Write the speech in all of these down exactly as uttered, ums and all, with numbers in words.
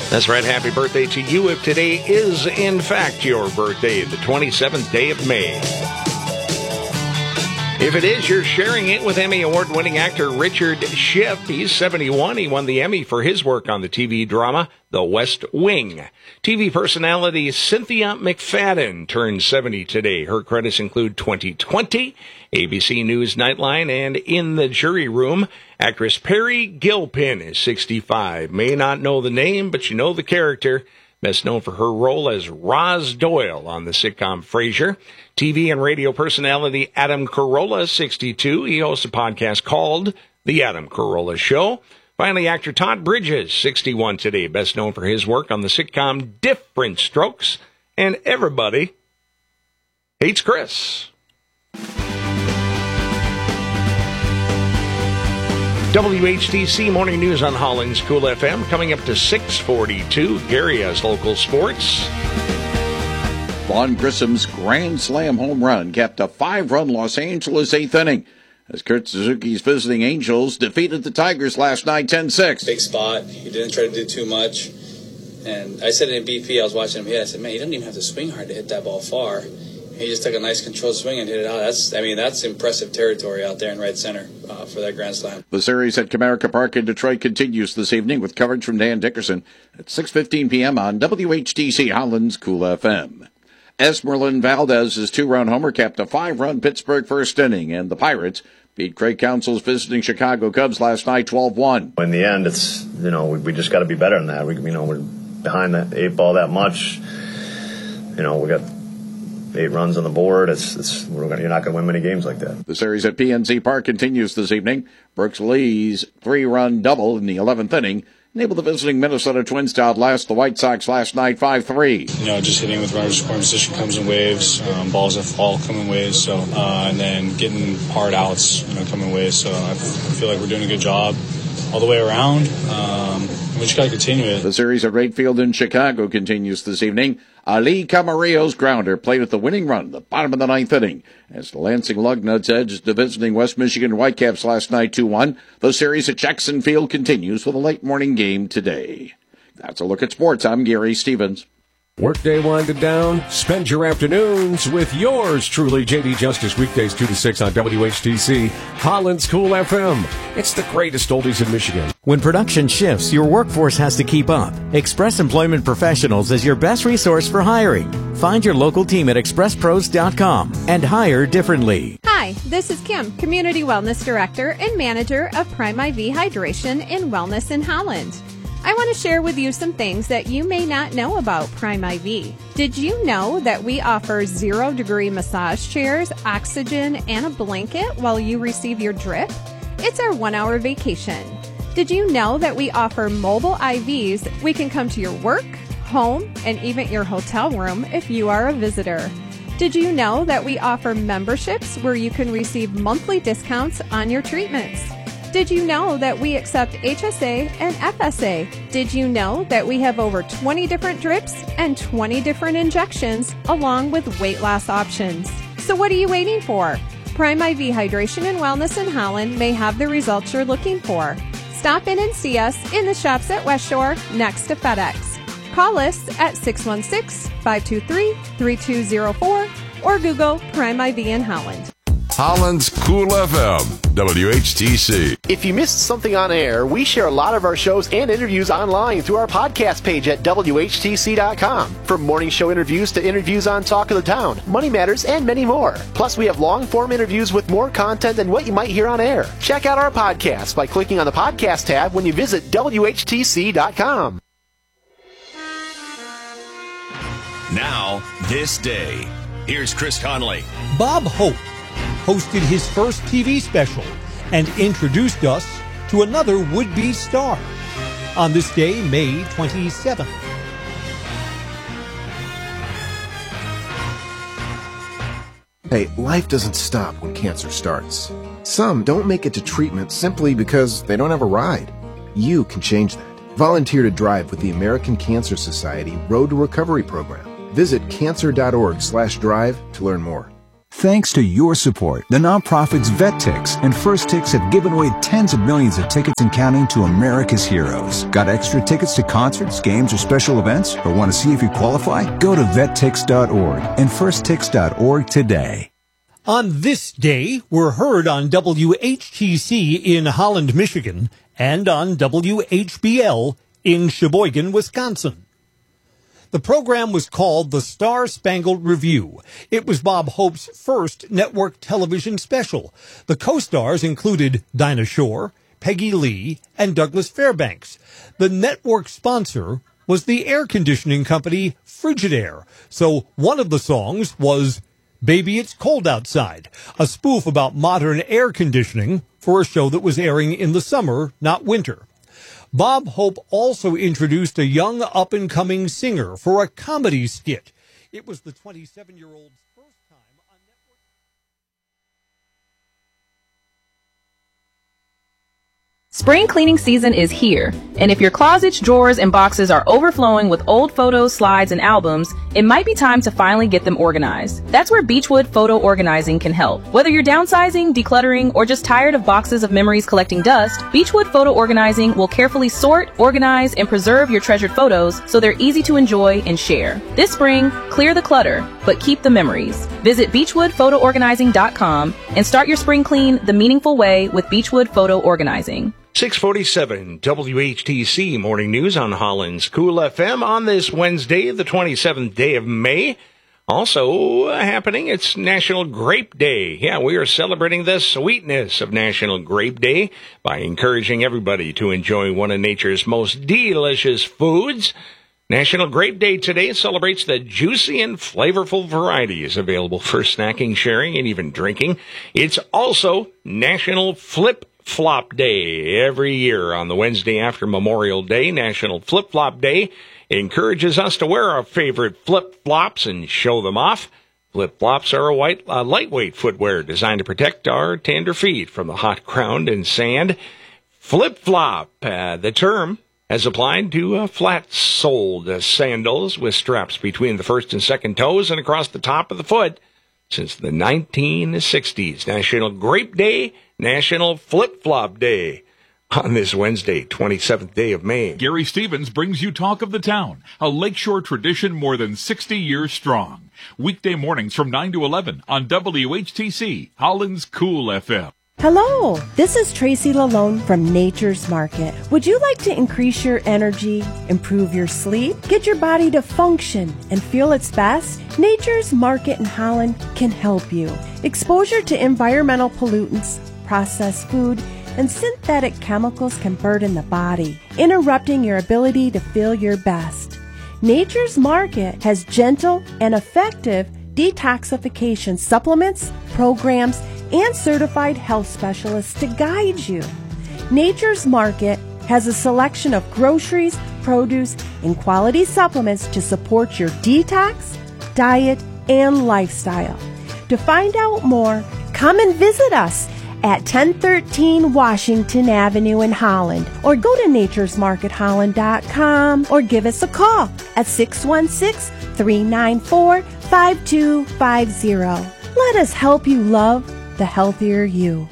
That's right. Happy birthday to you if today is, in fact, your birthday, the twenty-seventh day of May. If it is, you're sharing it with Emmy Award-winning actor Richard Schiff. He's seventy-one. He won the Emmy for his work on the T V drama The West Wing. T V personality Cynthia McFadden turned seventy today. Her credits include twenty twenty, A B C News Nightline, and In the Jury Room. Actress Perry Gilpin is sixty-five. May not know the name, but you know the character. Best known for her role as Roz Doyle on the sitcom Frasier. T V and radio personality Adam Carolla is sixty-two. He hosts a podcast called The Adam Carolla Show. Finally, actor Todd Bridges, sixty-one today. Best known for his work on the sitcom Different Strokes. And Everybody Hates Chris. W H T C Morning News on Holland's Cool F M. Coming up to six forty-two. Gary has local sports. Vaughn Grissom's grand slam home run capped a five-run Los Angeles eighth inning as Kurt Suzuki's visiting Angels defeated the Tigers last night ten six. Big spot. He didn't try to do too much. And I said it in B P, I was watching him hit. I said, man, he doesn't even have to swing hard to hit that ball far. He just took a nice controlled swing and hit it out. That's, I mean, that's impressive territory out there in right center uh, for that grand slam. The series at Comerica Park in Detroit continues this evening with coverage from Dan Dickerson at six fifteen p.m. on W H T C Holland's Cool F M. Esmeralyn Valdez's two-run homer capped a five-run Pittsburgh first inning, and the Pirates beat Craig Counsell's visiting Chicago Cubs last night twelve one. In the end, it's, you know, we, we just got to be better than that. We, you know, we're behind the eight ball that much. You know, we got eight runs on the board. It's, it's we're gonna, you're not going to win many games like that. The series at P N C Park continues this evening. Brooks Lee's three-run double in the eleventh inning enabled the visiting Minnesota Twins to outlast the White Sox last night five three. You know, just hitting with runners scoring position comes in waves. Um, balls that fall come in waves. So, uh, and then getting hard outs, you know, come in waves. So I, f- I feel like we're doing a good job all the way around. Um, we just got to continue it. The series at Wright Field in Chicago continues this evening. Ali Camarillo's grounder played at the winning run at the bottom of the ninth inning as the Lansing Lugnuts edged the visiting West Michigan Whitecaps last night two one. The series at Jackson Field continues with a late morning game today. That's a look at sports. I'm Gary Stevens. Workday winded down. Spend your afternoons with yours truly, J D Justice, weekdays two to six on W H T C, Holland's Cool F M. It's the greatest oldies in Michigan. When production shifts, your workforce has to keep up. Express Employment Professionals is your best resource for hiring. Find your local team at express pros dot com and hire differently. Hi, this is Kim, Community Wellness Director and Manager of Prime I V Hydration and Wellness in Holland. I want to share with you some things that you may not know about Prime I V. Did you know that we offer zero-degree massage chairs, oxygen, and a blanket while you receive your drip? It's our one-hour vacation. Did you know that we offer mobile I Vs? We can come to your work, home, and even your hotel room if you are a visitor. Did you know that we offer memberships where you can receive monthly discounts on your treatments? Did you know that we accept H S A and F S A? Did you know that we have over twenty different drips and twenty different injections along with weight loss options? So what are you waiting for? Prime I V Hydration and Wellness in Holland may have the results you're looking for. Stop in and see us in the shops at West Shore next to FedEx. Call us at six one six, five two three, three two zero four or Google Prime I V in Holland. Holland's Cool F M, W H T C. If you missed something on air, we share a lot of our shows and interviews online through our podcast page at W H T C dot com. From morning show interviews to interviews on Talk of the Town, Money Matters, and many more. Plus, we have long-form interviews with more content than what you might hear on air. Check out our podcast by clicking on the podcast tab when you visit W H T C dot com. Now, this day. Here's Chris Conley. Bob Hope hosted his first T V special and introduced us to another would-be star on this day, May twenty-seventh. Hey, life doesn't stop when cancer starts. Some don't make it to treatment simply because they don't have a ride. You can change that. Volunteer to drive with the American Cancer Society Road to Recovery program. Visit cancer dot org slash drive to learn more. Thanks to your support, the nonprofits VetTix and First Tix have given away tens of millions of tickets and counting to America's heroes. Got extra tickets to concerts, games, or special events? Or want to see if you qualify? Go to vet tix dot org and first tix dot org today. On this day, we're heard on W H T C in Holland, Michigan, and on W H B L in Sheboygan, Wisconsin. The program was called The Star Spangled Review. It was Bob Hope's first network television special. The co-stars included Dinah Shore, Peggy Lee, and Douglas Fairbanks. The network sponsor was the air conditioning company Frigidaire. So one of the songs was Baby It's Cold Outside, a spoof about modern air conditioning for a show that was airing in the summer, not winter. Bob Hope also introduced a young up-and-coming singer for a comedy skit. It was the twenty-seven-year-old's first time on network. Spring cleaning season is here, and if your closets, drawers, and boxes are overflowing with old photos, slides, and albums, it might be time to finally get them organized. That's where Beechwood Photo Organizing can help. Whether you're downsizing, decluttering, or just tired of boxes of memories collecting dust, Beechwood Photo Organizing will carefully sort, organize, and preserve your treasured photos so they're easy to enjoy and share. This spring, clear the clutter, but keep the memories. Visit beechwood photo organizing dot com and start your spring clean the meaningful way with Beechwood Photo Organizing. six forty-seven W H T C Morning News on Holland's Cool F M on this Wednesday, the twenty-seventh day of May. Also uh, happening, it's National Grape Day. Yeah, we are celebrating the sweetness of National Grape Day by encouraging everybody to enjoy one of nature's most delicious foods. National Grape Day today celebrates the juicy and flavorful varieties available for snacking, sharing, and even drinking. It's also National Flip Flop Day. Every year on the Wednesday after Memorial Day, National Flip Flop Day encourages us to wear our favorite flip-flops and show them off. Flip-flops are a white, uh, lightweight footwear designed to protect our tender feet from the hot ground and sand. Flip-flop, uh, the term, has applied to uh, flat-soled uh, sandals with straps between the first and second toes and across the top of the foot since the nineteen sixties. National Grape Day, National Flip-Flop Day on this Wednesday, twenty-seventh day of May. Gary Stevens brings you Talk of the Town, a lakeshore tradition more than sixty years strong. Weekday mornings from nine to eleven on W H T C, Holland's Cool F M. Hello, this is Tracy Lalone from Nature's Market. Would you like to increase your energy, improve your sleep, get your body to function and feel its best? Nature's Market in Holland can help you. Exposure to environmental pollutants, processed food, and synthetic chemicals can burden the body, interrupting your ability to feel your best. Nature's Market has gentle and effective detoxification supplements, programs, and certified health specialists to guide you. Nature's Market has a selection of groceries, produce, and quality supplements to support your detox, diet, and lifestyle. To find out more, come and visit us at ten thirteen Washington Avenue in Holland, or go to natures market holland dot com, or give us a call at six one six, three nine four, five two five zero. Let us help you love the healthier you.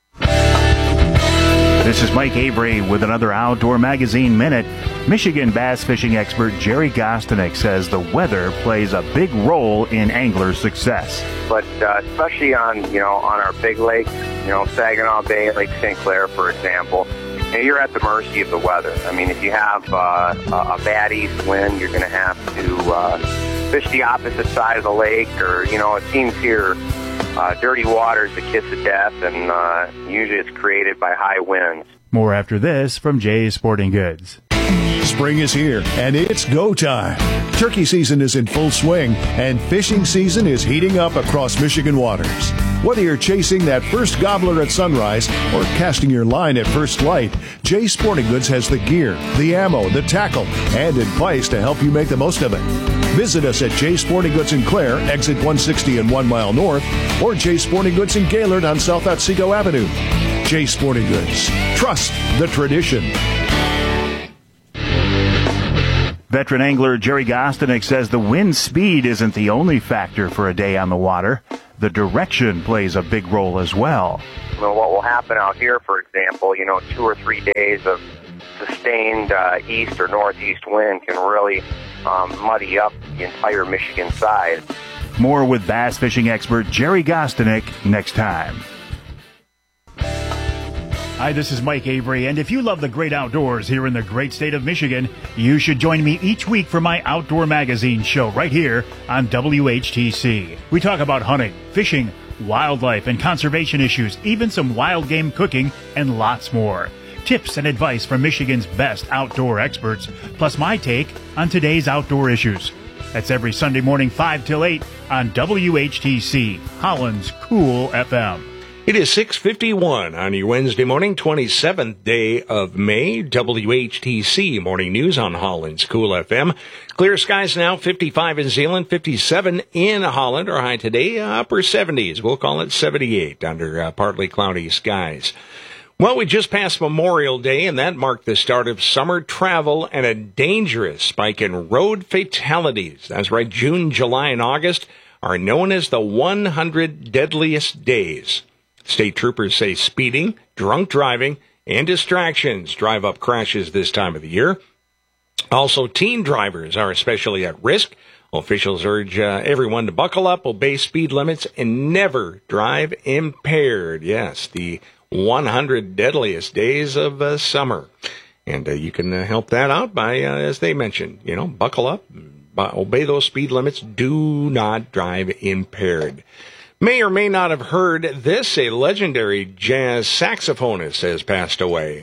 This is Mike Avery with another Outdoor Magazine Minute. Michigan bass fishing expert Jerry Gostinek says the weather plays a big role in angler success. But uh, especially on, you know, on our big lakes, you know, Saginaw Bay, Lake Saint Clair, for example, you know, you're at the mercy of the weather. I mean, if you have uh, a bad east wind, you're going to have to uh, fish the opposite side of the lake, or, you know, it seems here uh, dirty water is the kiss of death, and uh, usually it's created by high winds. More after this from Jay's Sporting Goods. Spring is here, and it's go time. Turkey season is in full swing, and fishing season is heating up across Michigan waters. Whether you're chasing that first gobbler at sunrise or casting your line at first light, Jay's Sporting Goods has the gear, the ammo, the tackle, and advice to help you make the most of it. Visit us at Jay's Sporting Goods in Clare, exit one sixty and one mile north, or Jay's Sporting Goods in Gaylord on South Otsego Avenue. Jay's Sporting Goods. Trust the tradition. Veteran angler Jerry Gostinek says the wind speed isn't the only factor for a day on the water. the direction plays a big role as well. You know, what will happen out here, for example, you know, two or three days of sustained uh, east or northeast wind can really um, muddy up the entire Michigan side. More with bass fishing expert Jerry Gostinek next time. Hi, this is Mike Avery, and if you love the great outdoors here in the great state of Michigan, you should join me each week for my Outdoor Magazine show right here on W H T C. We talk about hunting, fishing, wildlife, and conservation issues, even some wild game cooking, and lots more. Tips and advice from Michigan's best outdoor experts, plus my take on today's outdoor issues. That's every Sunday morning, five till eight on W H T C, Holland's Cool F M. It is six fifty-one on your Wednesday morning, twenty-seventh day of May. W H T C Morning News on Holland's Cool F M. Clear skies now, fifty-five in Zeeland, fifty-seven in Holland. Our high today, uh, upper seventies. We'll call it seventy-eight under uh, partly cloudy skies. Well, we just passed Memorial Day, and that marked the start of summer travel and a dangerous spike in road fatalities. That's right, June, July, and August are known as the one hundred deadliest days. State troopers say speeding, drunk driving, and distractions drive up crashes this time of the year. Also, teen drivers are especially at risk. Officials urge uh, everyone to buckle up, obey speed limits, and never drive impaired. Yes, the one hundred deadliest days of uh, summer. And uh, you can uh, help that out by, uh, as they mentioned, you know, buckle up, b- obey those speed limits, do not drive impaired. May or may not have heard this, a legendary jazz saxophonist has passed away.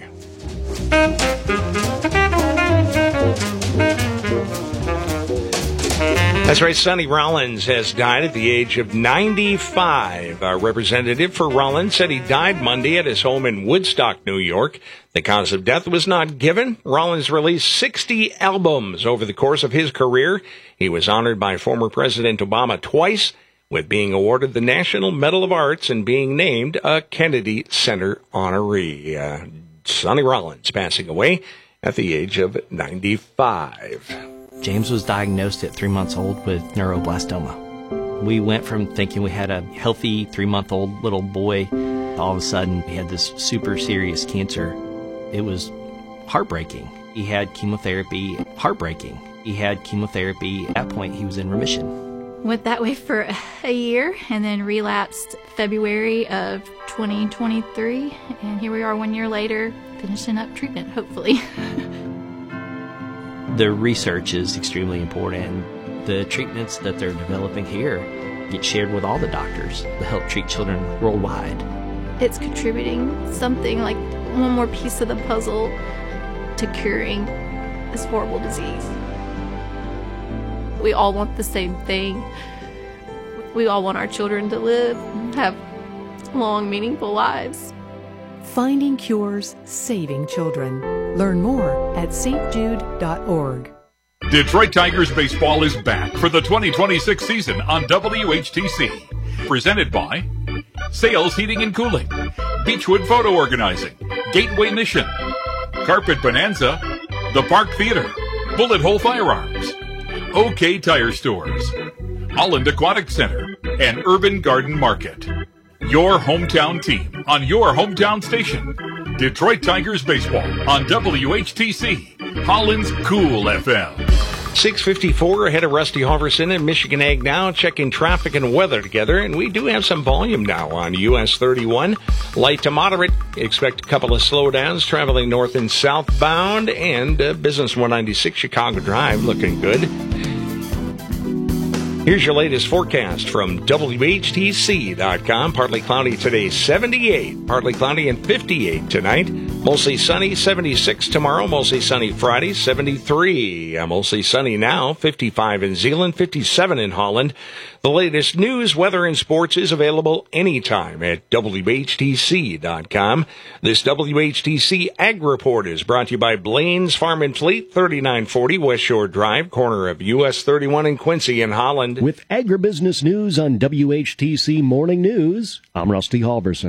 That's right, Sonny Rollins has died at the age of ninety-five. A representative for Rollins said he died Monday at his home in Woodstock, New York. The cause of death was not given. Rollins released sixty albums over the course of his career. He was honored by former President Obama twice, with being awarded the National Medal of Arts and being named a Kennedy Center honoree. Uh, Sonny Rollins passing away at the age of ninety-five. James was diagnosed at three months old with neuroblastoma. We went from thinking we had a healthy three-month-old little boy, all of a sudden he had this super serious cancer. It was heartbreaking. He had chemotherapy, heartbreaking. He had chemotherapy. At that point, he was in remission. Went that way for a year and then relapsed February of twenty twenty-three. And here we are one year later, finishing up treatment, hopefully. The research is extremely important. The treatments that they're developing here get shared with all the doctors to help treat children worldwide. It's contributing something like one more piece of the puzzle to curing this horrible disease. We all want the same thing. We all want our children to live, have long, meaningful lives. Finding cures, saving children. Learn more at s t jude dot org. Detroit Tigers baseball is back for the twenty twenty-six season on W H T C. Presented by Sales Heating and Cooling, Beechwood Photo Organizing, Gateway Mission, Carpet Bonanza, The Park Theater, Bullet Hole Firearms, OK Tire Stores, Holland Aquatic Center, and Urban Garden Market. Your hometown team on your hometown station. Detroit Tigers baseball on W H T C, Holland's Cool F M. six fifty-four ahead of Rusty Halverson and Michigan Ag Now, checking traffic and weather together. And we do have some volume now on U S thirty-one. Light to moderate. Expect a couple of slowdowns traveling north and southbound. And uh, Business one ninety-six Chicago Drive looking good. Here's your latest forecast from W H T C dot com. Partly cloudy today, seventy-eight. Partly cloudy and fifty-eight tonight. Mostly sunny, seventy-six tomorrow. Mostly sunny Friday, seventy-three. Uh, mostly sunny now, fifty-five in Zeeland, fifty-seven in Holland. The latest news, weather, and sports is available anytime at W H T C dot com. This W H T C Ag Report is brought to you by Blaine's Farm and Fleet, thirty-nine forty West Shore Drive, corner of U S thirty-one in Quincy in Holland. With agribusiness news on W H T C Morning News, I'm Rusty Halverson.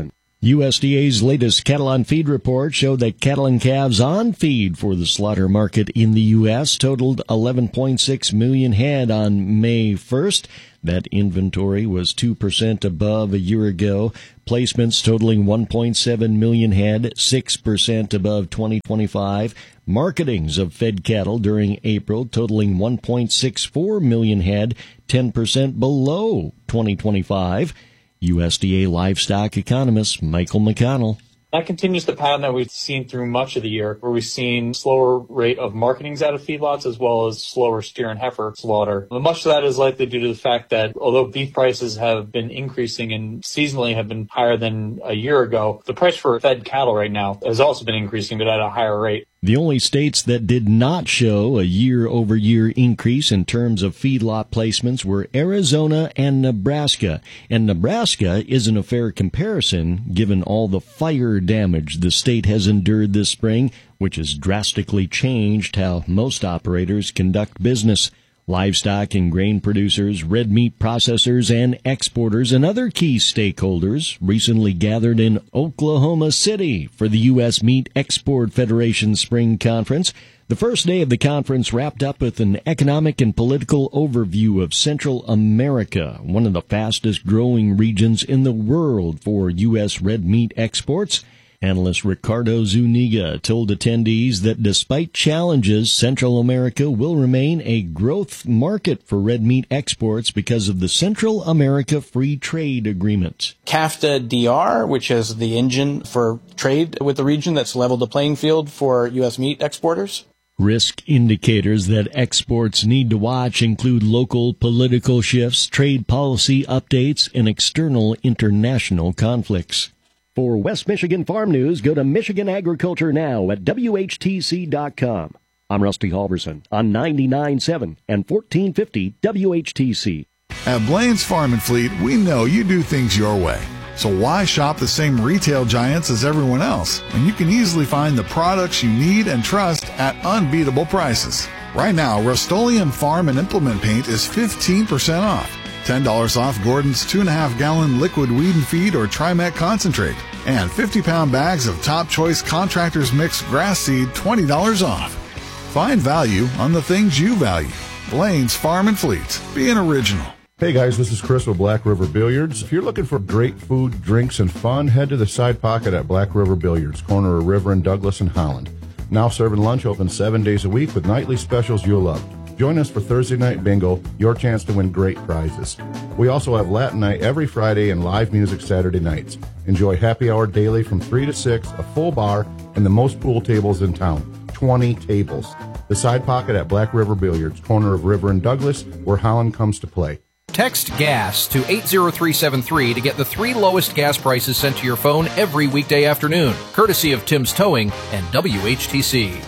U S D A's latest cattle on feed report showed that cattle and calves on feed for the slaughter market in the U S totaled eleven point six million head on May first. That inventory was two percent above a year ago. Placements totaling one point seven million head, six percent above twenty twenty-five. Marketings of fed cattle during April totaling one point six four million head, ten percent below twenty twenty-five. U S D A livestock economist Michael McConnell. That continues the pattern that we've seen through much of the year, where we've seen slower rate of marketings out of feedlots as well as slower steer and heifer slaughter. Much of that is likely due to the fact that although beef prices have been increasing and seasonally have been higher than a year ago, the price for fed cattle right now has also been increasing, but at a higher rate. The only states that did not show a year-over-year increase in terms of feedlot placements were Arizona and Nebraska. And Nebraska isn't a fair comparison given all the fire damage the state has endured this spring, which has drastically changed how most operators conduct business. Livestock and grain producers, red meat processors, and exporters and other key stakeholders recently gathered in Oklahoma City for the U S Meat Export Federation Spring Conference. The first day of the conference wrapped up with an economic and political overview of Central America, one of the fastest growing regions in the world for U S red meat exports. Analyst Ricardo Zuniga told attendees that despite challenges, Central America will remain a growth market for red meat exports because of the Central America Free Trade Agreement. CAFTA D R, which is the engine for trade with the region that's leveled the playing field for U S meat exporters. Risk indicators that exports need to watch include local political shifts, trade policy updates, and external international conflicts. For West Michigan Farm News, go to Michigan Agriculture Now at W H T C dot com. I'm Rusty Halverson on ninety-nine point seven and fourteen fifty W H T C. At Blaine's Farm and Fleet, we know you do things your way. So why shop the same retail giants as everyone else when you can easily find the products you need and trust at unbeatable prices? Right now, Rust-Oleum Farm and Implement Paint is fifteen percent off. ten dollars off Gordon's two and a half gallon liquid weed and feed or Trimet concentrate. And fifty pound bags of Top Choice Contractors Mix grass seed, twenty dollars off. Find value on the things you value. Blaine's Farm and Fleet. Be an original. Hey guys, this is Chris with Black River Billiards. If you're looking for great food, drinks, and fun, head to the Side Pocket at Black River Billiards, corner of River and Douglas in Holland. Now serving lunch, open seven days a week with nightly specials you'll love. Join us for Thursday Night Bingo, your chance to win great prizes. We also have Latin Night every Friday and live music Saturday nights. Enjoy happy hour daily from three to six, a full bar, and the most pool tables in town, twenty tables. The Side Pocket at Black River Billiards, corner of River and Douglas, where Holland comes to play. Text GAS to eight zero three seven three to get the three lowest gas prices sent to your phone every weekday afternoon, courtesy of Tim's Towing and W H T C.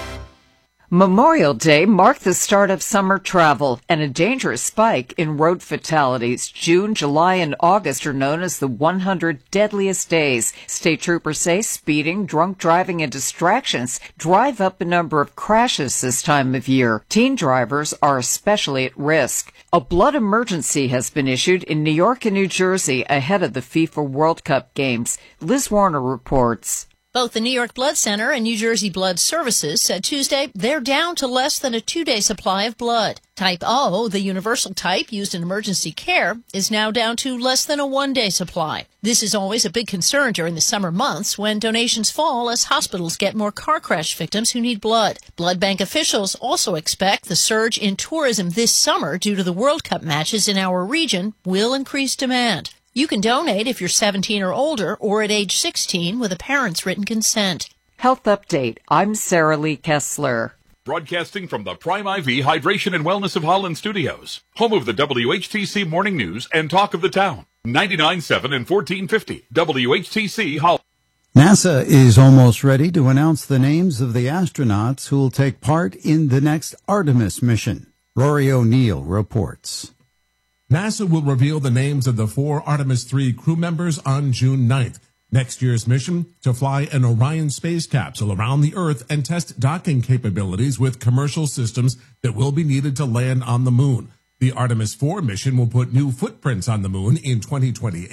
Memorial Day marked the start of summer travel and a dangerous spike in road fatalities. June, July, and August are known as the one hundred deadliest days. State troopers say speeding, drunk driving, and distractions drive up a number of crashes this time of year. Teen drivers are especially at risk. A blood emergency has been issued in New York and New Jersey ahead of the FIFA World Cup games. Liz Warner reports. Both the New York Blood Center and New Jersey Blood Services said Tuesday they're down to less than a two-day supply of blood. Type O, the universal type used in emergency care, is now down to less than a one-day supply. This is always a big concern during the summer months when donations fall as hospitals get more car crash victims who need blood. Blood bank officials also expect the surge in tourism this summer due to the World Cup matches in our region will increase demand. You can donate if you're seventeen or older or at age sixteen with a parent's written consent. Health Update. I'm Sarah Lee Kessler. Broadcasting from the Prime I V Hydration and Wellness of Holland studios, home of the W H T C Morning News and Talk of the Town, ninety-nine point seven and fourteen fifty W H T C Holland. NASA is almost ready to announce the names of the astronauts who will take part in the next Artemis mission. Rory O'Neill reports. NASA will reveal the names of the four Artemis three crew members on June ninth. Next year's mission to fly an Orion space capsule around the Earth and test docking capabilities with commercial systems that will be needed to land on the moon. The Artemis four mission will put new footprints on the moon in twenty twenty-eight.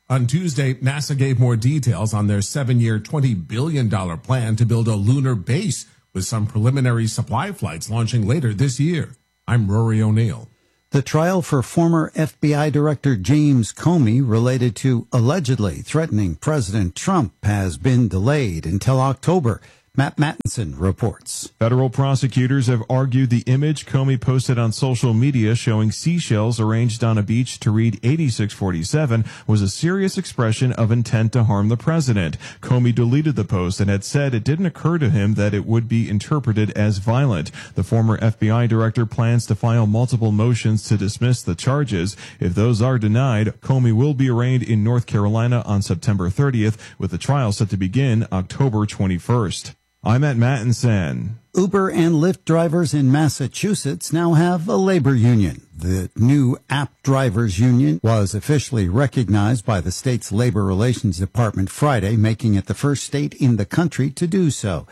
On Tuesday, NASA gave more details on their seven-year, twenty billion dollars plan to build a lunar base, with some preliminary supply flights launching later this year. I'm Rory O'Neill. The trial for former F B I Director James Comey related to allegedly threatening President Trump has been delayed until October. Matt Mattinson reports. Federal prosecutors have argued the image Comey posted on social media showing seashells arranged on a beach to read eighty-six forty-seven was a serious expression of intent to harm the president. Comey deleted the post and had said it didn't occur to him that it would be interpreted as violent. The former F B I director plans to file multiple motions to dismiss the charges. If those are denied, Comey will be arraigned in North Carolina on September thirtieth, with the trial set to begin October twenty-first. I'm at Mattinson. Uber and Lyft drivers in Massachusetts now have a labor union. The new App Drivers Union was officially recognized by the state's Labor Relations Department Friday, making it the first state in the country to do so.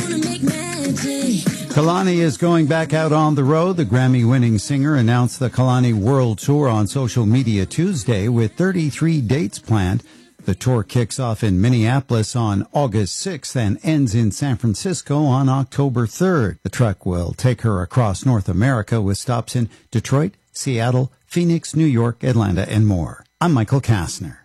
Kalani is going back out on the road. The Grammy-winning singer announced the Kalani World Tour on social media Tuesday with thirty-three dates planned. The tour kicks off in Minneapolis on August sixth and ends in San Francisco on October third. The trek will take her across North America with stops in Detroit, Seattle, Phoenix, New York, Atlanta, and more. I'm Michael Kastner.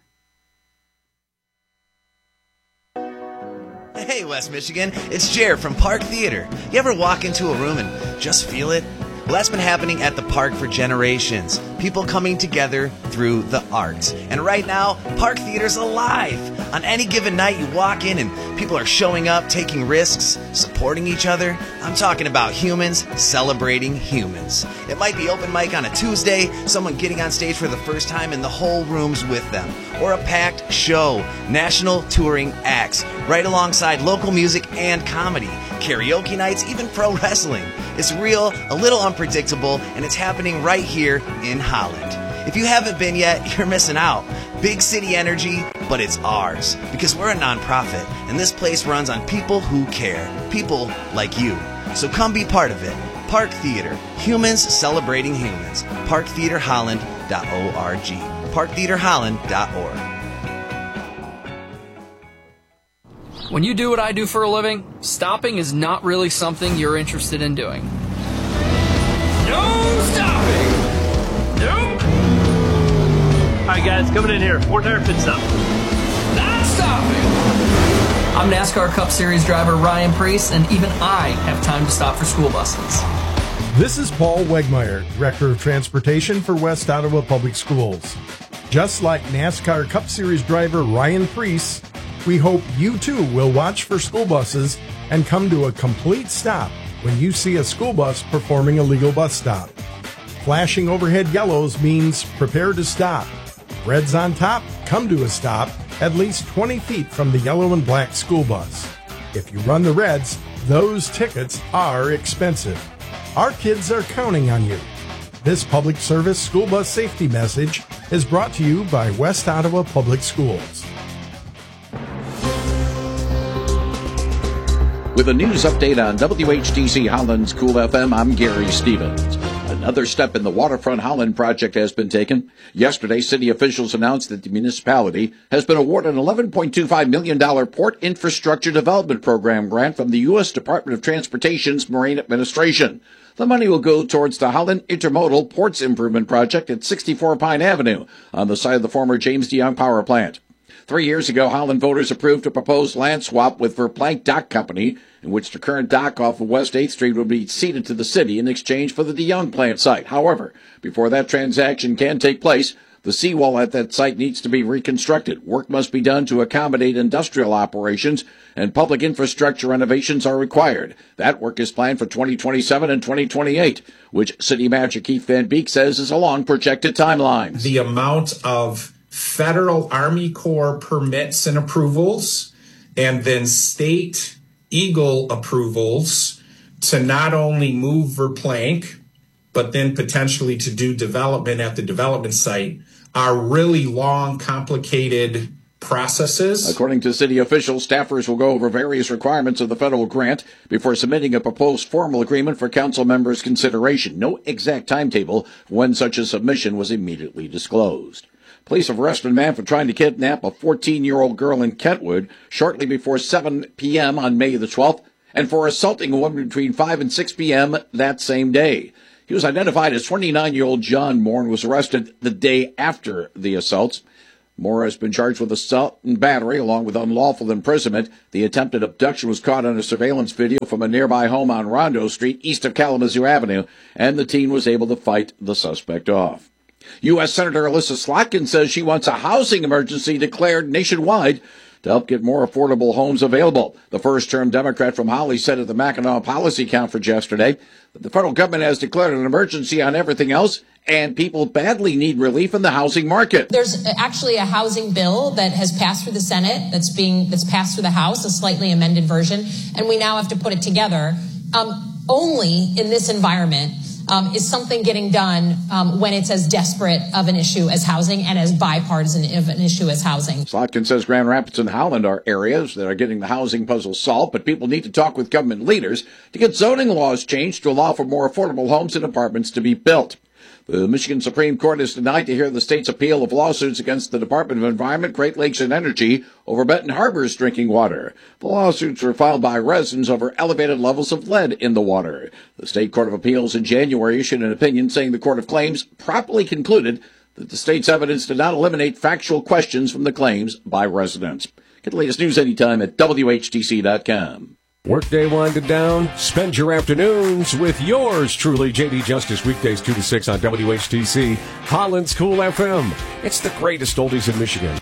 Hey, West Michigan, it's Jer from Park Theater. You ever walk into a room and just feel it? Well, that's been happening at the park for generations. People coming together through the arts. And right now, Park Theater's alive. On any given night, you walk in and people are showing up, taking risks, supporting each other. I'm talking about humans celebrating humans. It might be open mic on a Tuesday, someone getting on stage for the first time and the whole room's with them. Or a packed show, national touring acts, right alongside local music and comedy, karaoke nights, even pro wrestling. It's real, a little unpredictable, and it's happening right here in Holland. If you haven't been yet, you're missing out. Big city energy, but it's ours. Because we're a nonprofit, and this place runs on people who care. People like you. So come be part of it. Park Theater. Humans celebrating humans. park theater holland dot org. park theater holland dot org. When you do what I do for a living, stopping is not really something you're interested in doing. No stopping! Nope! Alright guys, coming in here. Four tire pit stop. Not stopping! I'm NASCAR Cup Series driver Ryan Preece, and even I have time to stop for school buses. This is Paul Wegmeyer, Director of Transportation for West Ottawa Public Schools. Just like NASCAR Cup Series driver Ryan Preece, we hope you too will watch for school buses and come to a complete stop when you see a school bus performing a legal bus stop. Flashing overhead yellows means prepare to stop. Reds on top, come to a stop at least twenty feet from the yellow and black school bus. If you run the reds, those tickets are expensive. Our kids are counting on you. This public service school bus safety message is brought to you by West Ottawa Public Schools. With a news update on W H T C Holland's Cool F M, I'm Gary Stevens. Another step in the Waterfront Holland project has been taken. Yesterday, city officials announced that the municipality has been awarded an eleven point two five million dollars Port Infrastructure Development Program grant from the U S Department of Transportation's Marine Administration. The money will go towards the Holland Intermodal Ports Improvement Project at sixty-four Pine Avenue on the site of the former James DeYoung Power Plant. Three years ago, Holland voters approved a proposed land swap with Verplank Dock Company, in which the current dock off of West eighth Street would be ceded to the city in exchange for the DeYoung plant site. However, before that transaction can take place, the seawall at that site needs to be reconstructed. Work must be done to accommodate industrial operations, and public infrastructure renovations are required. That work is planned for twenty twenty-seven and twenty twenty-eight, which City Manager Keith Van Beek says is a long projected timeline. The amount of Federal Army Corps permits and approvals, and then state Eagle approvals to not only move Verplank, but then potentially to do development at the development site are really long, complicated processes. According to city officials, staffers will go over various requirements of the federal grant before submitting a proposed formal agreement for council members' consideration. No exact timetable for when such a submission was immediately disclosed. Police have arrested a man for trying to kidnap a fourteen-year-old girl in Kentwood shortly before seven p.m. on May the twelfth and for assaulting a woman between five and six p.m. that same day. He was identified as twenty-nine-year-old John Moore and was arrested the day after the assaults. Moore has been charged with assault and battery along with unlawful imprisonment. The attempted abduction was caught on a surveillance video from a nearby home on Rondo Street east of Kalamazoo Avenue, and the teen was able to fight the suspect off. U S Senator Alyssa Slotkin says she wants a housing emergency declared nationwide to help get more affordable homes available. The first-term Democrat from Holly said at the Mackinac Policy Conference yesterday that the federal government has declared an emergency on everything else, and people badly need relief in the housing market. There's actually a housing bill that has passed through the Senate, that's being that's passed through the House, a slightly amended version, and we now have to put it together. Um, only in this environment Um, is something getting done um, when it's as desperate of an issue as housing and as bipartisan of an issue as housing. Slotkin says Grand Rapids and Holland are areas that are getting the housing puzzle solved, but people need to talk with government leaders to get zoning laws changed to allow for more affordable homes and apartments to be built. The Michigan Supreme Court is tonight to hear the state's appeal of lawsuits against the Department of Environment, Great Lakes, and Energy over Benton Harbor's drinking water. The lawsuits were filed by residents over elevated levels of lead in the water. The State Court of Appeals in January issued an opinion saying the Court of Claims properly concluded that the state's evidence did not eliminate factual questions from the claims by residents. Get the latest news anytime at W H T C dot com. Workday winding down. Spend your afternoons with yours truly, J D Justice, weekdays two to six on W H T C, Holland's Cool F M. It's the greatest oldies in Michigan.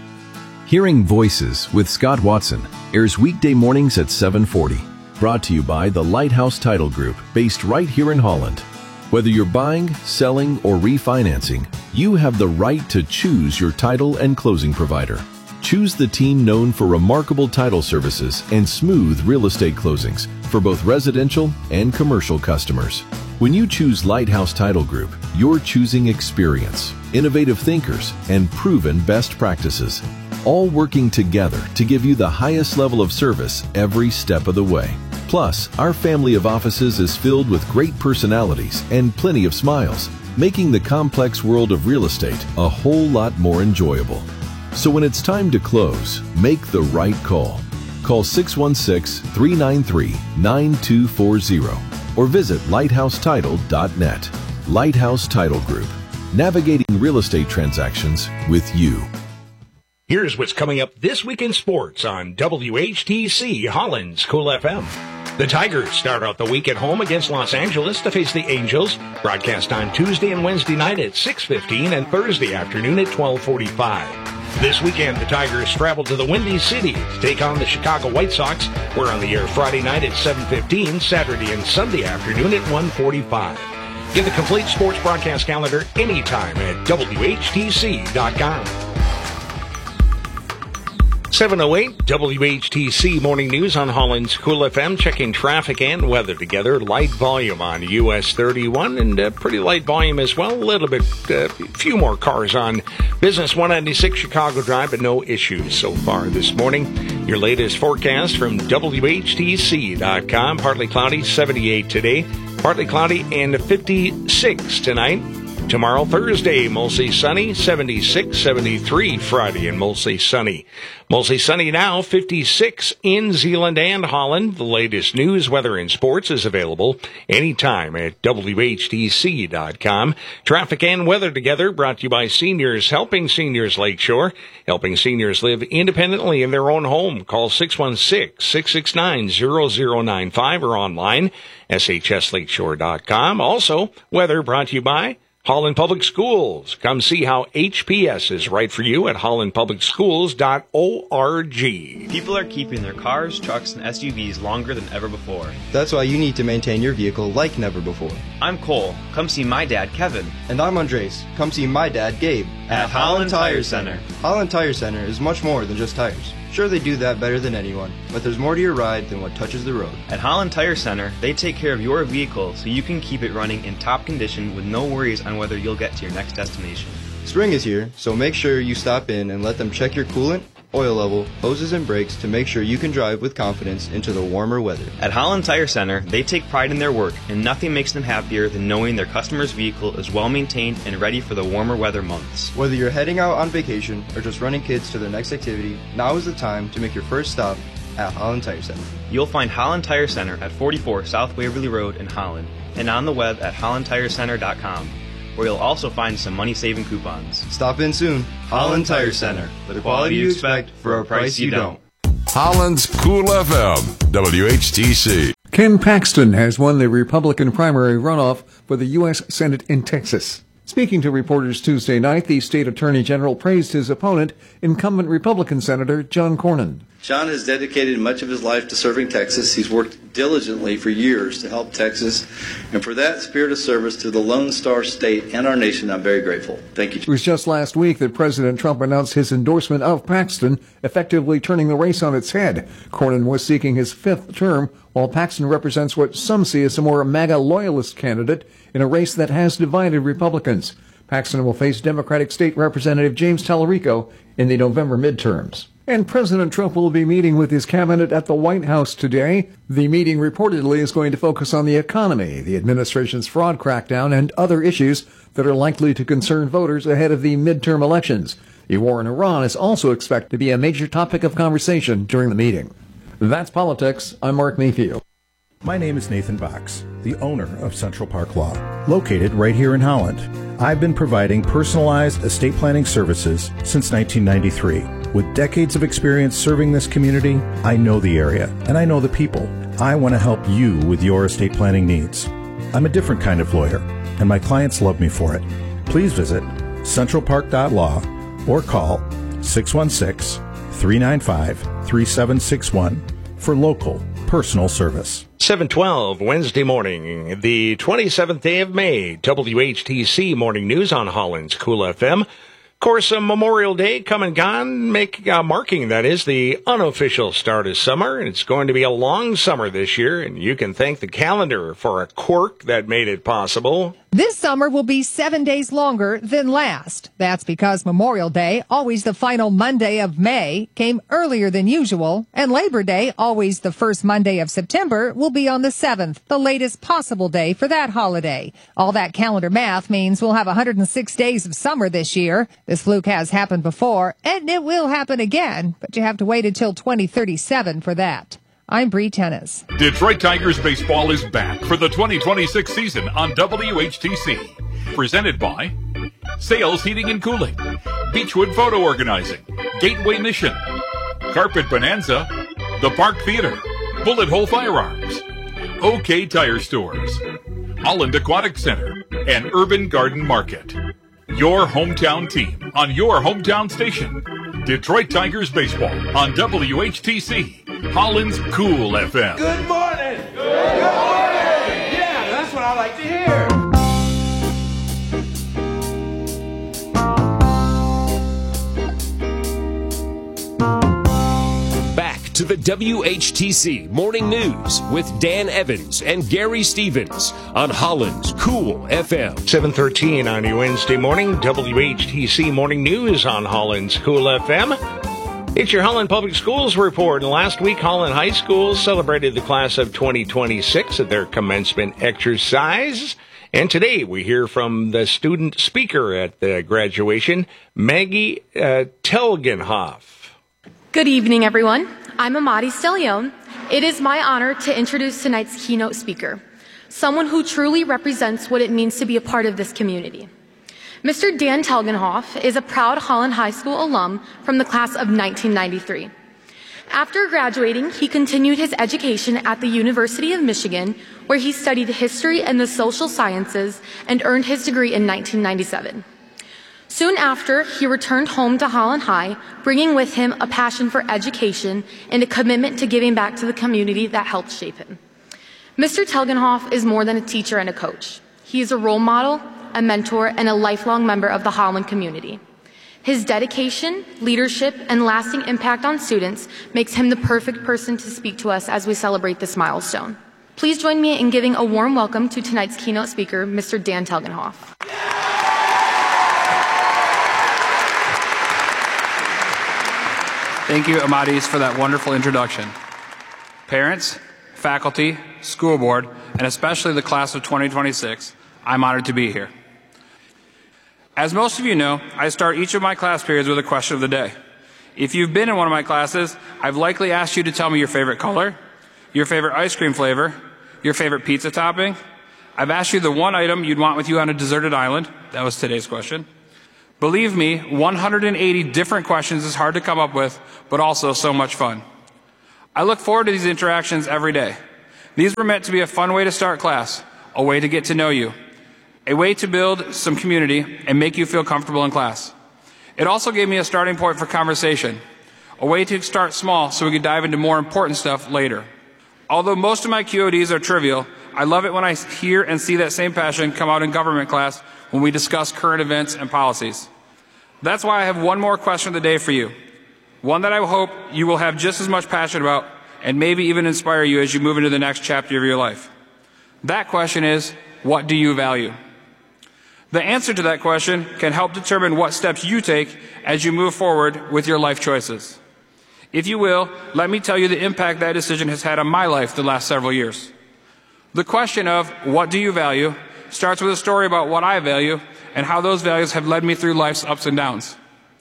Hearing Voices with Scott Watson airs weekday mornings at seven forty. Brought to you by the Lighthouse Title Group, based right here in Holland. Whether you're buying, selling, or refinancing, you have the right to choose your title and closing provider. Choose the team known for remarkable title services and smooth real estate closings for both residential and commercial customers. When you choose Lighthouse Title Group, you're choosing experience, innovative thinkers, and proven best practices, all working together to give you the highest level of service every step of the way. Plus, our family of offices is filled with great personalities and plenty of smiles, making the complex world of real estate a whole lot more enjoyable. So when it's time to close, make the right call. Call six one six, three nine three, nine two four zero or visit lighthouse title dot net. Lighthouse Title Group, navigating real estate transactions with you. Here's what's coming up this week in sports on W H T C, Holland's Cool F M. The Tigers start out the week at home against Los Angeles to face the Angels. Broadcast on Tuesday and Wednesday night at six fifteen and Thursday afternoon at twelve forty-five. This weekend, the Tigers travel to the Windy City to take on the Chicago White Sox. We're on the air Friday night at seven fifteen, Saturday and Sunday afternoon at one forty-five. Get the complete sports broadcast calendar anytime at W H T C dot com. seven oh eight W H T C Morning News on Holland's Cool F M. Checking traffic and weather together. Light volume on U S thirty-one and uh, pretty light volume as well. A little bit, a uh, few more cars on Business one ninety-six Chicago Drive, but no issues so far this morning. Your latest forecast from W H T C dot com. Partly cloudy, seventy-eight today. Partly cloudy and fifty-six tonight. Tomorrow, Thursday, mostly sunny, seventy-six, seventy-three Friday, and mostly sunny. Mostly sunny now, fifty-six in Zeeland and Holland. The latest news, weather, and sports is available anytime at W H T C dot com. Traffic and weather together brought to you by Seniors Helping Seniors Lakeshore. Helping seniors live independently in their own home. Call six one six, six six nine, zero zero nine five or online, S H S lakeshore dot com. Also, weather brought to you by Holland Public Schools. Come see how H P S is right for you at holland public schools dot org. People are keeping their cars, trucks, and S U Vs longer than ever before. That's why you need to maintain your vehicle like never before. I'm Cole. Come see my dad, Kevin. And I'm Andres. Come see my dad, Gabe. At, at Holland Tire Center. Holland Tire Center is much more than just tires. Sure, they do that better than anyone, but there's more to your ride than what touches the road. At Holland Tire Center, they take care of your vehicle so you can keep it running in top condition with no worries on whether you'll get to your next destination. Spring is here, so make sure you stop in and let them check your coolant, oil level, hoses, and brakes to make sure you can drive with confidence into the warmer weather. At Holland Tire Center, they take pride in their work, and nothing makes them happier than knowing their customer's vehicle is well maintained and ready for the warmer weather months. Whether you're heading out on vacation or just running kids to their next activity, now is the time to make your first stop at Holland Tire Center. You'll find Holland Tire Center at forty-four South Waverly Road in Holland and on the web at holland tire center dot com, where you'll also find some money-saving coupons. Stop in soon. Holland Tire Center. The quality you expect for a price you don't. Holland's Cool F M, W H T C. Ken Paxton has won the Republican primary runoff for the U S Senate in Texas. Speaking to reporters Tuesday night, the state attorney general praised his opponent, incumbent Republican Senator John Cornyn. John has dedicated much of his life to serving Texas. He's worked diligently for years to help Texas. And for that spirit of service to the Lone Star State and our nation, I'm very grateful. Thank you. It was just last week that President Trump announced his endorsement of Paxton, effectively turning the race on its head. Cornyn was seeking his fifth term, while Paxton represents what some see as a more MAGA loyalist candidate in a race that has divided Republicans. Paxton will face Democratic State Representative James Tallarico in the November midterms. And President Trump will be meeting with his cabinet at the White House today. The meeting reportedly is going to focus on the economy, the administration's fraud crackdown, and other issues that are likely to concern voters ahead of the midterm elections. The war in Iran is also expected to be a major topic of conversation during the meeting. That's politics. I'm Mark Mayfield. My name is Nathan Box, the owner of Central Park Law, located right here in Holland. I've been providing personalized estate planning services since nineteen ninety-three. With decades of experience serving this community, I know the area and I know the people. I want to help you with your estate planning needs. I'm a different kind of lawyer, and my clients love me for it. Please visit central park dot law or call six one six, three nine five, three seven six one for local personal service. seven twelve Wednesday morning, the twenty-seventh day of May, W H T C Morning News on Holland's Cool F M. Of course, uh, Memorial Day come and gone, make, uh, marking, that is, the unofficial start of summer. And it's going to be a long summer this year, and you can thank the calendar for a quirk that made it possible. This summer will be seven days longer than last. That's because Memorial Day, always the final Monday of May, came earlier than usual, and Labor Day, always the first Monday of September, will be on the seventh, the latest possible day for that holiday. All that calendar math means we'll have one hundred six days of summer this year. This fluke has happened before, and it will happen again, but you have to wait until twenty thirty-seven for that. I'm Bree Tennis. Detroit Tigers baseball is back for the twenty twenty-six season on W H T C. Presented by Sales Heating and Cooling, Beechwood Photo Organizing, Gateway Mission, Carpet Bonanza, The Park Theater, Bullet Hole Firearms, OK Tire Stores, Holland Aquatic Center, and Urban Garden Market. Your hometown team on your hometown station. Detroit Tigers baseball on W H T C, Holland's Cool F M. Good morning. Good, Good morning. Yeah, that's what I like to hear. Back to the W H T C Morning News with Dan Evans and Gary Stevens on Holland's Cool F M. seven thirteen on your Wednesday morning, W H T C Morning News on Holland's Cool F M. It's your Holland Public Schools report. And last week, Holland High School celebrated the class of twenty twenty-six at their commencement exercise. And today we hear from the student speaker at the graduation, Maggie uh, Telgenhoff. Good evening, everyone. I'm Amadi Stelion. It is my honor to introduce tonight's keynote speaker, someone who truly represents what it means to be a part of this community. Mister Dan Telgenhoff is a proud Holland High School alum from the class of nineteen ninety-three. After graduating, he continued his education at the University of Michigan, where he studied history and the social sciences and earned his degree in nineteen ninety-seven. Soon after, he returned home to Holland High, bringing with him a passion for education and a commitment to giving back to the community that helped shape him. Mister Telgenhoff is more than a teacher and a coach. He is a role model, a mentor, and a lifelong member of the Holland community. His dedication, leadership, and lasting impact on students makes him the perfect person to speak to us as we celebrate this milestone. Please join me in giving a warm welcome to tonight's keynote speaker, Mister Dan Telgenhoff. Thank you, Amadis, for that wonderful introduction. Parents, faculty, school board, and especially the class of twenty twenty-six, I'm honored to be here. As most of you know, I start each of my class periods with a question of the day. If you've been in one of my classes, I've likely asked you to tell me your favorite color, your favorite ice cream flavor, your favorite pizza topping. I've asked you the one item you'd want with you on a deserted island. That was today's question. Believe me, one hundred eighty different questions is hard to come up with, but also so much fun. I look forward to these interactions every day. These were meant to be a fun way to start class, a way to get to know you, a way to build some community and make you feel comfortable in class. It also gave me a starting point for conversation, a way to start small so we could dive into more important stuff later. Although most of my Q O Ds are trivial, I love it when I hear and see that same passion come out in government class when we discuss current events and policies. That's why I have one more question of the day for you, one that I hope you will have just as much passion about and maybe even inspire you as you move into the next chapter of your life. That question is, what do you value? The answer to that question can help determine what steps you take as you move forward with your life choices. If you will, let me tell you the impact that decision has had on my life the last several years. The question of what do you value starts with a story about what I value and how those values have led me through life's ups and downs.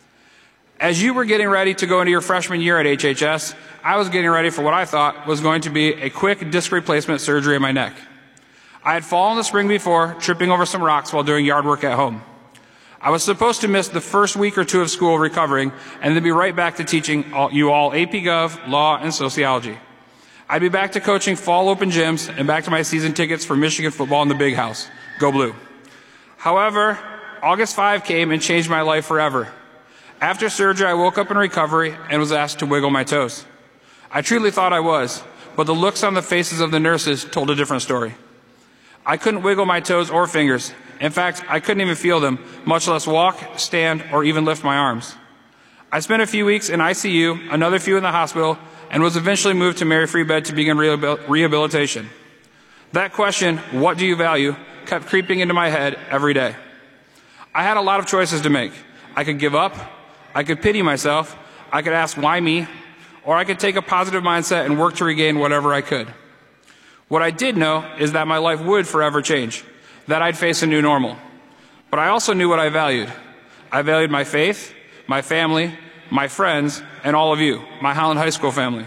As you were getting ready to go into your freshman year at H H S, I was getting ready for what I thought was going to be a quick disc replacement surgery in my neck. I had fallen the spring before, tripping over some rocks while doing yard work at home. I was supposed to miss the first week or two of school recovering and then be right back to teaching all, you all A P Gov, law, and sociology. I'd be back to coaching fall open gyms and back to my season tickets for Michigan football in the Big House. Go Blue. However, August fifth came and changed my life forever. After surgery, I woke up in recovery and was asked to wiggle my toes. I truly thought I was, but the looks on the faces of the nurses told a different story. I couldn't wiggle my toes or fingers. In fact, I couldn't even feel them, much less walk, stand, or even lift my arms. I spent a few weeks in I C U, another few in the hospital, and was eventually moved to Mary Free Bed to begin rehabilitation. That question, what do you value, kept creeping into my head every day. I had a lot of choices to make. I could give up, I could pity myself, I could ask why me, or I could take a positive mindset and work to regain whatever I could. What I did know is that my life would forever change, that I'd face a new normal. But I also knew what I valued. I valued my faith, my family, my friends, and all of you, my Holland High School family.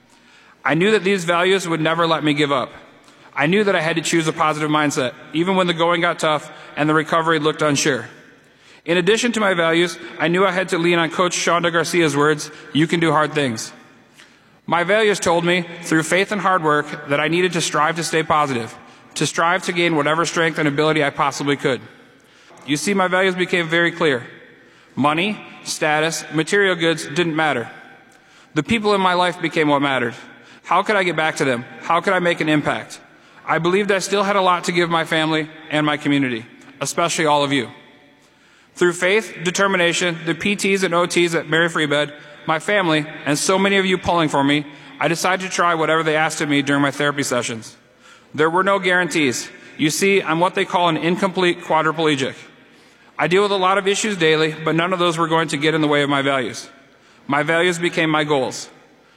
I knew that these values would never let me give up. I knew that I had to choose a positive mindset, even when the going got tough and the recovery looked unsure. In addition to my values, I knew I had to lean on Coach Shonda Garcia's words, "You can do hard things." My values told me, through faith and hard work, that I needed to strive to stay positive, to strive to gain whatever strength and ability I possibly could. You see, my values became very clear. Money, status, material goods didn't matter. The people in my life became what mattered. How could I get back to them? How could I make an impact? I believed I still had a lot to give my family and my community, especially all of you. Through faith, determination, the P Ts and O Ts at Mary Free Bed, my family, and so many of you pulling for me, I decided to try whatever they asked of me during my therapy sessions. There were no guarantees. You see, I'm what they call an incomplete quadriplegic. I deal with a lot of issues daily, but none of those were going to get in the way of my values. My values became my goals.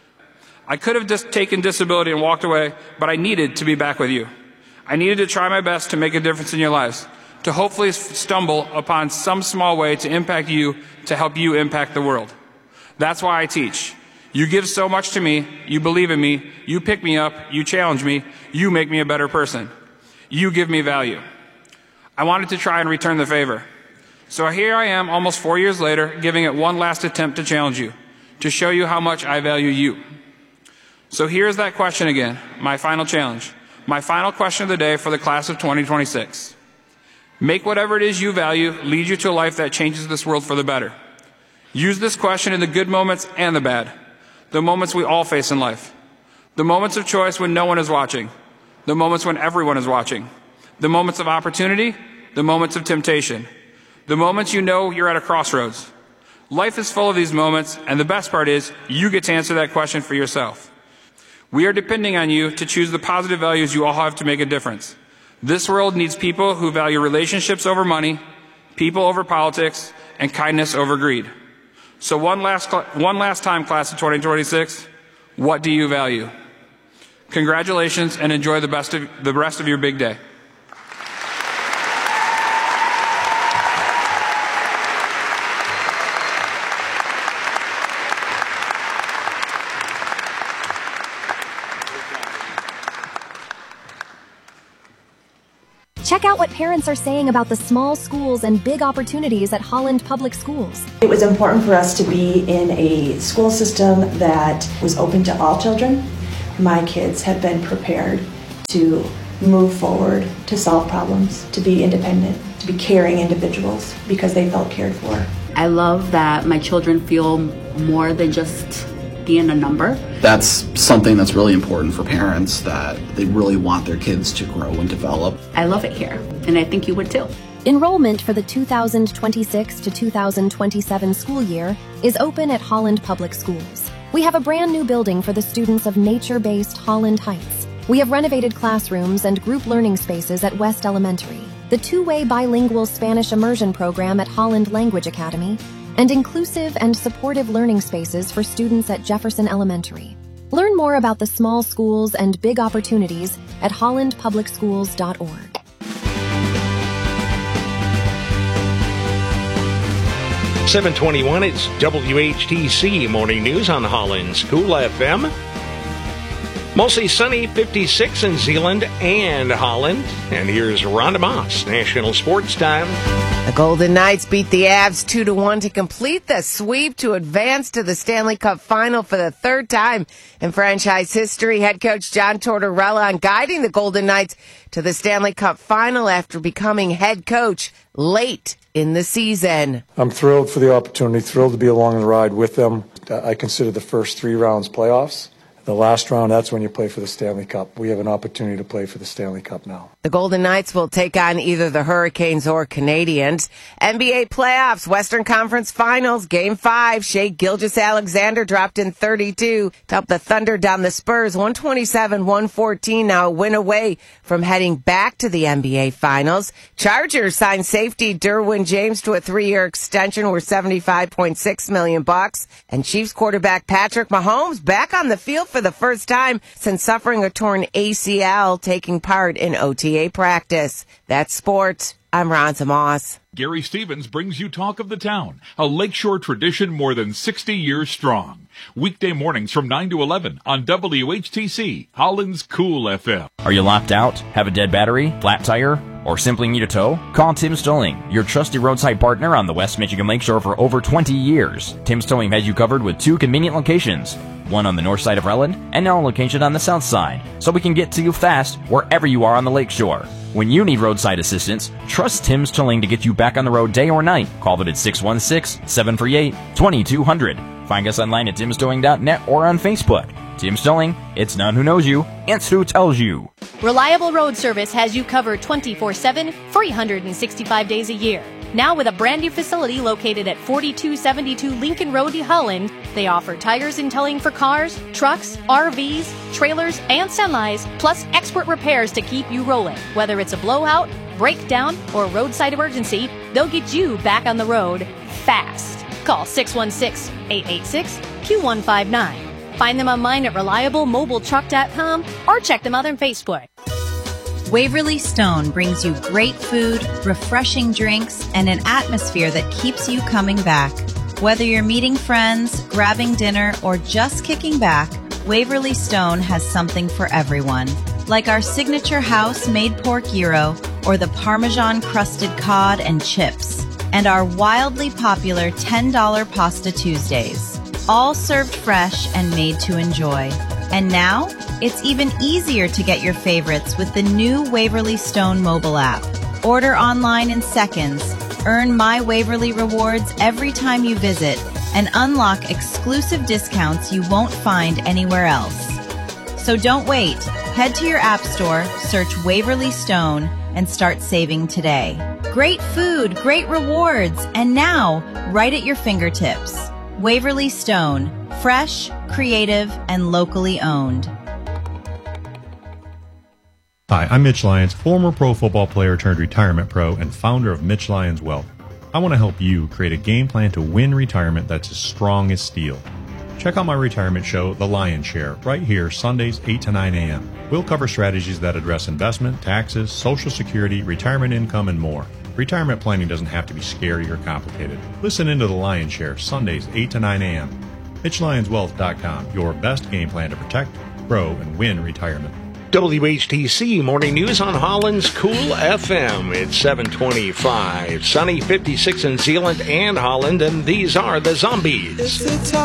I could have just taken disability and walked away, but I needed to be back with you. I needed to try my best to make a difference in your lives, to hopefully stumble upon some small way to impact you, to help you impact the world. That's why I teach. You give so much to me, you believe in me, you pick me up, you challenge me, you make me a better person. You give me value. I wanted to try and return the favor. So here I am, almost four years later, giving it one last attempt to challenge you, to show you how much I value you. So here's that question again, my final challenge, my final question of the day for the class of twenty twenty-six. Make whatever it is you value lead you to a life that changes this world for the better. Use this question in the good moments and the bad, the moments we all face in life, the moments of choice when no one is watching, the moments when everyone is watching, the moments of opportunity, the moments of temptation, the moments you know you're at a crossroads. Life is full of these moments, and the best part is you get to answer that question for yourself. We are depending on you to choose the positive values you all have to make a difference. This world needs people who value relationships over money, people over politics, and kindness over greed. So one last, one last time, class of twenty twenty-six, what do you value? Congratulations and enjoy the best of the rest of your big day. Check out what parents are saying about the small schools and big opportunities at Holland Public Schools. It was important for us to be in a school system that was open to all children. My kids have been prepared to move forward, to solve problems, to be independent, to be caring individuals because they felt cared for. I love that my children feel more than just being a number. That's something that's really important for parents, that they really want their kids to grow and develop. I love it here, and I think you would too. Enrollment for the two thousand twenty-six to two thousand twenty-seven school year is open at Holland Public Schools. We have a brand new building for the students of nature-based Holland Heights. We have renovated classrooms and group learning spaces at West Elementary, the two-way bilingual Spanish immersion program at Holland Language Academy, and inclusive and supportive learning spaces for students at Jefferson Elementary. Learn more about the small schools and big opportunities at holland public schools dot org. seven twenty-one, it's W H T C Morning News on Holland's Cool F M. Mostly sunny, fifty-six in Zeeland and Holland. And here's Rhonda Moss, National Sports Time. The Golden Knights beat the Avs two to one to complete the sweep to advance to the Stanley Cup Final for the third time in franchise history. Head coach John Tortorella on guiding the Golden Knights to the Stanley Cup Final after becoming head coach late in the season. I'm thrilled for the opportunity, thrilled to be along the ride with them. I consider the first three rounds playoffs. The last round, that's when you play for the Stanley Cup. We have an opportunity to play for the Stanley Cup now. The Golden Knights will take on either the Hurricanes or Canadiens. N B A playoffs, Western Conference Finals, Game five. Shai Gilgeous-Alexander dropped in thirty-two to help the Thunder down the Spurs. one twenty-seven one fourteen, now a win away from heading back to the N B A Finals. Chargers signed safety Derwin James to a three-year extension worth seventy-five point six million dollars. And Chiefs quarterback Patrick Mahomes back on the field for the first time since suffering a torn A C L, taking part in O T A practice. That's sports. I'm Rhonda Moss. Gary Stevens brings you Talk of the Town, a Lakeshore tradition more than sixty years strong. Weekday mornings from nine to eleven on W H T C, Holland's Cool F M. Are you locked out, have a dead battery, flat tire, or simply need a tow? Call Tim's Towing, your trusty roadside partner on the West Michigan Lakeshore for over twenty years. Tim's Towing has you covered with two convenient locations, one on the north side of Relland and now a location on the south side, so we can get to you fast wherever you are on the lakeshore. When you need roadside assistance, trust Tim's Towing to get you back on the road day or night. Call them at six one six, seven three eight, two two zero zero. Find us online at tims towing dot net or on Facebook. Tim's Towing, it's not who knows you, it's who tells you. Reliable Road Service has you covered twenty-four seven, three hundred sixty-five days a year. Now with a brand new facility located at forty-two seventy-two Lincoln Road, Holland, they offer tires and towing for cars, trucks, R Vs, trailers, and semis, plus expert repairs to keep you rolling. Whether it's a blowout, breakdown, or roadside emergency, they'll get you back on the road fast. Call six one six, eight eight six, two one five nine. Find them online at reliable mobile truck dot com or check them out on Facebook. Waverly Stone brings you great food, refreshing drinks, and an atmosphere that keeps you coming back. Whether you're meeting friends, grabbing dinner, or just kicking back, Waverly Stone has something for everyone. Like our signature house-made pork gyro or the Parmesan-crusted cod and chips, and our wildly popular ten dollar Pasta Tuesdays. All served fresh and made to enjoy. And now, it's even easier to get your favorites with the new Waverly Stone mobile app. Order online in seconds, earn My Waverly rewards every time you visit, and unlock exclusive discounts you won't find anywhere else. So don't wait. Head to your app store, search Waverly Stone, and start saving today. Great food, great rewards, and now, right at your fingertips. Waverly Stone. Fresh, creative, and locally owned. Hi, I'm Mitch Lyons, former pro football player turned retirement pro and founder of Mitch Lyons Wealth. I want to help you create a game plan to win retirement that's as strong as steel. Check out my retirement show, The Lion's Share, right here Sundays eight to nine a.m. We'll cover strategies that address investment, taxes, Social Security, retirement income, and more. Retirement planning doesn't have to be scary or complicated. Listen into The Lion's Share, Sundays eight to nine a.m. Mitch Lyons Wealth dot com, your best game plan to protect, grow, and win retirement. W H T C Morning News on Holland's Cool F M. It's seven twenty-five. Sunny, fifty-six in Zeeland and Holland, and these are the Zombies.